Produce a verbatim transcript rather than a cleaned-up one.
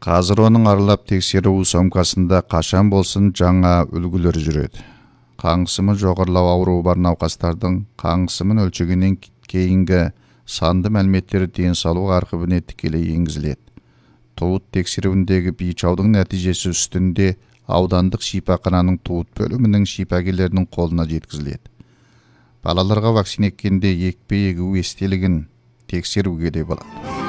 Қазір оның аралап тексеру сомкасында қашан болсын жаңа үлгілер жүреді. Қан қысымы жоғарылау ауруы бар науқастардың қан қысымын өлшегеннен кейінгі санды мәліметтері денсаулық архивіне тікелей енгізіледі. Туыт тексеруіндегі бейчаудың нәтижесі үстінде аудандық шипақананың туыт бөлімінің шипагерлерінің қолына жеткізіледі. Балаларға вакцина еккенде екпе егу естелігін тексеруге де болады.